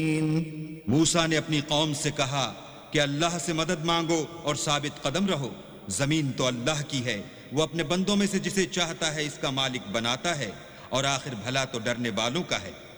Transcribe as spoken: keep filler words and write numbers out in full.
मूसा ने अपनी कौम से कहा कि अल्लाह से मदद मांगो और साबित कदम रहो। जमीन तो अल्लाह की है, वो अपने बंदों में से जिसे चाहता है इसका मालिक बनाता है, और आखिर भला तो डरने वालों का है।